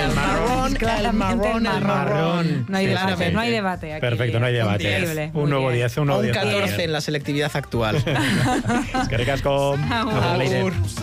El marrón. No hay debate aquí. Perfecto, no hay debate. Increíble. Un nuevo 10, un nuevo 10. Un 14 en la selectividad actual. Es que ricasco. Agur.